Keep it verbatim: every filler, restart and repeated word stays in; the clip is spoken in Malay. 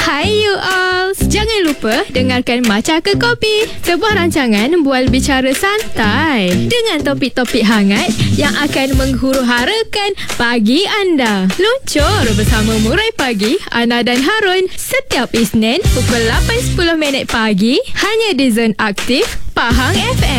Hai you all. Jangan lupa dengarkan Macah ke Kopi, sebuah rancangan bual bicara santai dengan topik-topik hangat yang akan menghuru-harakan pagi anda. Luncur bersama Murai Pagi, Ana dan Harun setiap Isnin pukul lapan sepuluh minit pagi hanya di Zone Aktif Pahang F M.